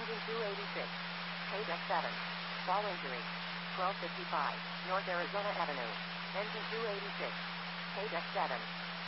Engine 286. KDEC 7. Fall injury. 1255. North Arizona Avenue. Engine 286. KDEC 7.